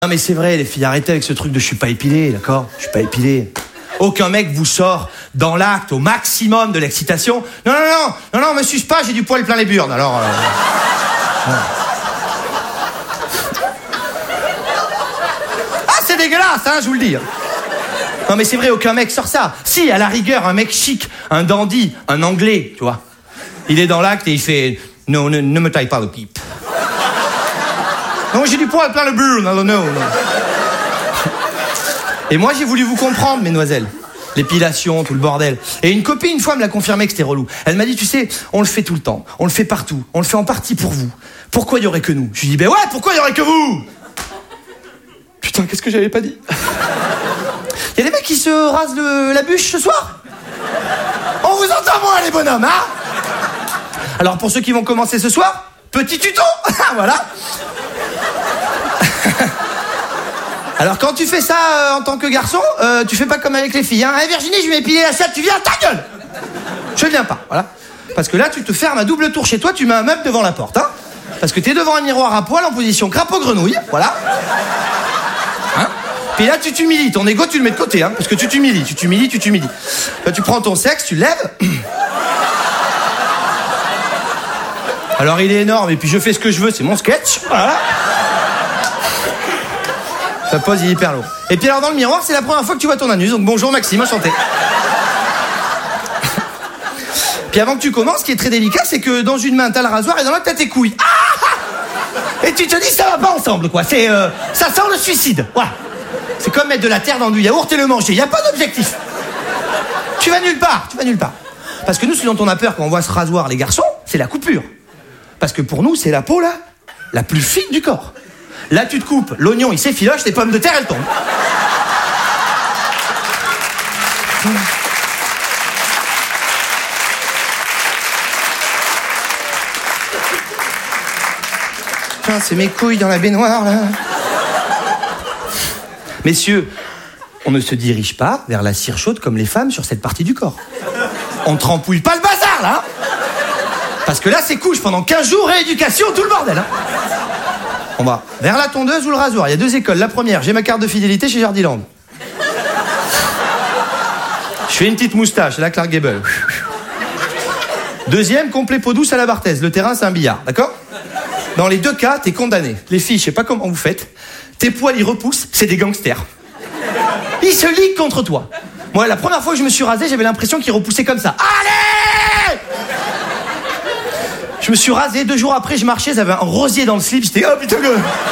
Non mais c'est vrai les filles, arrêtez avec ce truc de je suis pas épilé, d'accord ? Je suis pas épilé. Aucun mec vous sort dans l'acte au maximum de l'excitation. Non, me suce pas, j'ai du poil plein les burnes. Alors Ah, c'est dégueulasse, hein, je vous le dis. Non mais c'est vrai, aucun mec sort ça. Si, à la rigueur, un mec chic, un dandy, un anglais, tu vois. Il est dans l'acte et il fait non, ne me taille pas le pipe. Non, j'ai du poil plein le burn, non. Et moi, j'ai voulu vous comprendre, mesdemoiselles. L'épilation, tout le bordel. Et une copine, une fois, me l'a confirmé que c'était relou. Elle m'a dit, tu sais, on le fait tout le temps. On le fait partout. On le fait en partie pour vous. Pourquoi il y aurait que nous ? Je lui dis, ben ouais, pourquoi il y aurait que vous ? Putain, qu'est-ce que j'avais pas dit ? Il y a des mecs qui se rasent la bûche ce soir ? On vous entend moins, les bonhommes, hein ? Alors, pour ceux qui vont commencer ce soir, petit tuto. Voilà. Alors quand tu fais ça en tant que garçon, tu fais pas comme avec les filles. Hein. Hey, Virginie, je vais m'épiler la chatte, tu viens, ta gueule. Je viens pas, voilà. Parce que là, tu te fermes à double tour chez toi, tu mets un meuble devant la porte. Hein. Parce que t'es devant un miroir à poil en position crapaud-grenouille, voilà. Hein. Puis là, tu t'humilies, ton ego, tu le mets de côté, hein, parce que tu t'humilies. Là, tu prends ton sexe, tu le lèves. Alors il est énorme, et puis je fais ce que je veux, c'est mon sketch, voilà. Ça pose, il est hyper lourd. Et puis alors dans le miroir, c'est la première fois que tu vois ton anus. Donc bonjour Maxime, enchanté. Puis avant que tu commences, ce qui est très délicat, c'est que dans une main t'as le rasoir et dans l'autre t'as tes couilles. Ah, et tu te dis ça va pas ensemble quoi. C'est ça sent le suicide. Voilà. C'est comme mettre de la terre dans du yaourt et le manger. Il y a pas d'objectif. Tu vas nulle part. Parce que nous, ce dont on a peur quand on voit ce rasoir, les garçons, c'est la coupure. Parce que pour nous, c'est la peau là, la plus fine du corps. Là, tu te coupes, l'oignon, il s'effiloche, les pommes de terre, elles tombent. Putain, c'est mes couilles dans la baignoire, là. Messieurs, on ne se dirige pas vers la cire chaude comme les femmes sur cette partie du corps. On trempouille pas le bazar, là. Parce que là, c'est couche pendant 15 jours, rééducation, tout le bordel, hein. On va vers la tondeuse ou le rasoir. Il y a 2 écoles. La première, j'ai ma carte de fidélité chez Jardiland. Je fais une petite moustache, c'est la Clark Gable. Deuxième, complet peau douce à la Barthez. Le terrain, c'est un billard, d'accord ? Dans les 2 cas, t'es condamné. Les filles, je sais pas comment vous faites. Tes poils, ils repoussent, c'est des gangsters. Ils se liguent contre toi. Moi, la première fois que je me suis rasé, j'avais l'impression qu'ils repoussaient comme ça. Allez ! Je me suis rasé, 2 jours après, je marchais, j'avais un rosier dans le slip, j'étais, oh putain,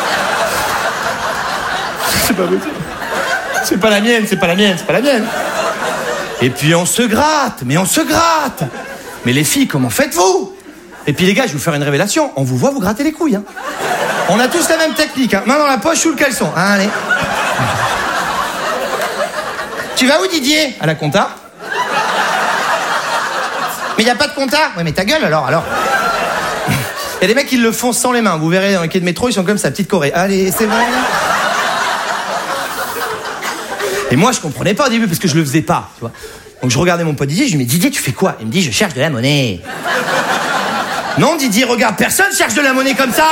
c'est pas possible. C'est pas la mienne. Et puis on se gratte. Mais les filles, comment faites-vous ? Et puis les gars, je vais vous faire une révélation, on vous voit vous gratter les couilles. Hein. On a tous la même technique, hein. Main dans la poche, sous le caleçon. Allez. Tu vas où, Didier ? À la compta. Mais y a pas de compta ? Ouais, mais ta gueule alors. Il y a des mecs qui le font sans les mains. Vous verrez dans les quais de métro, ils sont comme ça, petite Corée. Allez, c'est vrai. Et moi, je comprenais pas au début parce que je le faisais pas, tu vois. Donc je regardais mon pote Didier, je lui dis, mais Didier, tu fais quoi ? Il me dit, je cherche de la monnaie. Non, Didier, regarde, personne cherche de la monnaie comme ça.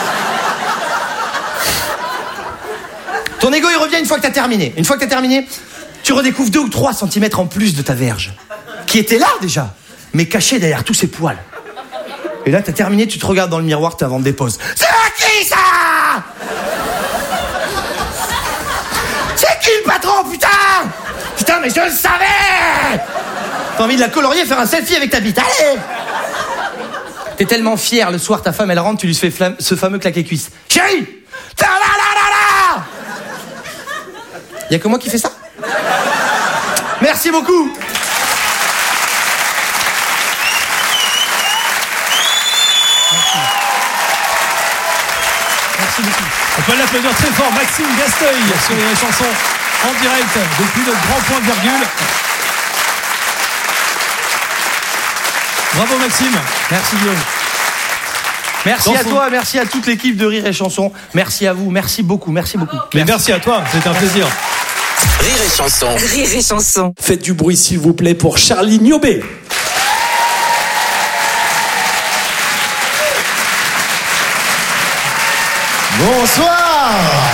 Ton ego, il revient une fois que t'as terminé. Une fois que t'as terminé, tu redécouvres 2 ou 3 centimètres en plus de ta verge, qui était là déjà, mais cachée derrière tous ces poils. Et là, t'as terminé, tu te regardes dans le miroir, t'as vendu des poses. C'est à qui, ça ? C'est qui le patron, putain ? Putain, mais je le savais ! T'as envie de la colorier, faire un selfie avec ta bite, allez ! T'es tellement fier, le soir, ta femme, elle rentre, tu lui fais ce fameux claquet cuisse. Chérie ! Y'a que moi qui fais ça ? Merci beaucoup. Merci beaucoup. On peut l'applaudir très fort, Maxime Gasteuil, sur les chansons en direct depuis le grand point virgule. Bravo Maxime. Merci Guillaume. Merci à toi, merci à toute l'équipe de Rire et Chanson. Merci à vous, merci beaucoup. Mais merci à toi, c'était un plaisir. Rire et Chanson. Rire et Chanson. Faites du bruit s'il vous plaît pour Charlie Niobé. Bonsoir.